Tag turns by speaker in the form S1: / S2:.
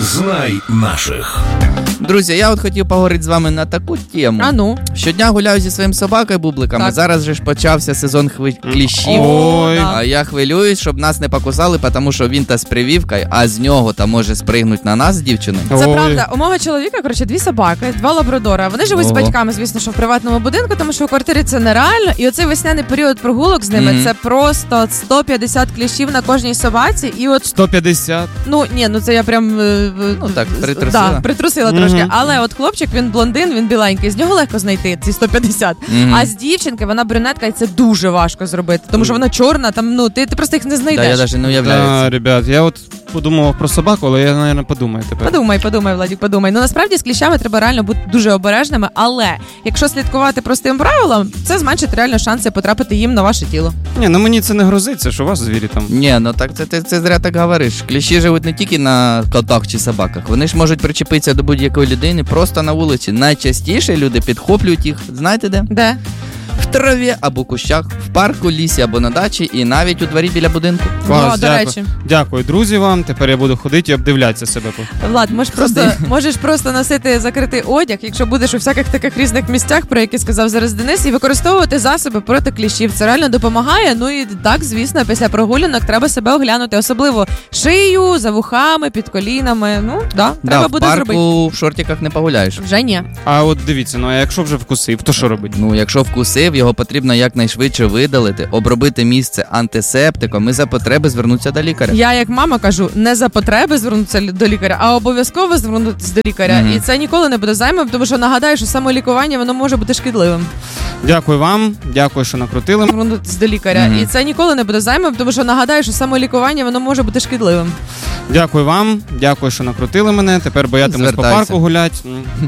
S1: Знай наших.
S2: Друзі, я от хотів поговорити з вами на таку тему.
S3: А ну?
S2: Щодня гуляю зі своїм собакою Бубликом,
S3: Так.
S2: зараз же ж почався сезон кліщів.
S3: Ой.
S2: А я хвилююсь, щоб нас не покусали, тому що він та з прививкою, а з нього та може спригнуть на нас з дівчиною.
S3: Це правда. У мого чоловіка, коротше, 2 собаки, 2 лабрадора. Вони живуть з батьками, звісно, що в приватному будинку, тому що в квартирі це нереально. І оцей весняний період прогулок з ними, це просто 150 кліщів на кожній собаці. І от
S4: 150?
S3: Це я прям
S2: так, притрусила.
S3: Притрусила трошки. Але от хлопчик, він блондин, він біленький, з нього легко знайти ці 150. А з дівчинки, вона брюнетка, і це дуже важко зробити, тому що вона чорна, там, ти просто їх не знайдеш.
S2: Да, я навіть не уявляю.
S4: Ребят, я от подумав про собаку, але я, мабуть, подумаю тепер.
S3: Подумай, Владик, подумай. Насправді з кліщами треба реально бути дуже обережними, але якщо слідкувати простим правилам, це зменшить реально шанси потрапити їм на ваше тіло.
S4: Ні, мені це не грозить, це ж у вас звірі там.
S2: Ні, так це зря так говориш. Кліщі живуть не тільки на котах чи собаках, вони ж можуть причепитися до будь-якої людини просто на вулиці. Найчастіше люди підхоплюють їх, знаєте де?
S3: Де?
S2: В траві або кущах, в парку, лісі або на дачі і навіть у дворі біля будинку.
S4: Клас,
S3: до речі.
S4: Дякую, друзі, вам. Тепер я буду ходити і обдивлятися себе.
S3: Влад, можеш просто носити закритий одяг, якщо будеш у всяких таких різних місцях, про які сказав зараз Денис, і використовувати засоби проти кліщів. Це реально допомагає. Ну і так, звісно, після прогулянок треба себе оглянути, особливо шию, за вухами, під колінами. Треба буде зробити.
S2: В парку в шортиках не погуляєш.
S3: Вже ні.
S4: А от дивіться, а якщо вже вкусив, то що робити?
S2: Якщо вкусив, його потрібно якнайшвидше видалити, обробити місце антисептиком і за потреби звернутися до лікаря.
S3: Я як мама кажу, не за потреби звернутися до лікаря, а обов'язково звернутися до лікаря. І це ніколи не буде зайвим, тому що нагадаю, що самолікування воно може бути шкідливим.
S4: Дякую вам, дякую, що накрутили.
S3: Звернутися до лікаря. І це ніколи не буде зайвим, тому що нагадаю, що самолікування воно може бути шкідливим.
S4: Дякую вам, дякую, що накрутили мене. Тепер боятимусь по парку гуляти.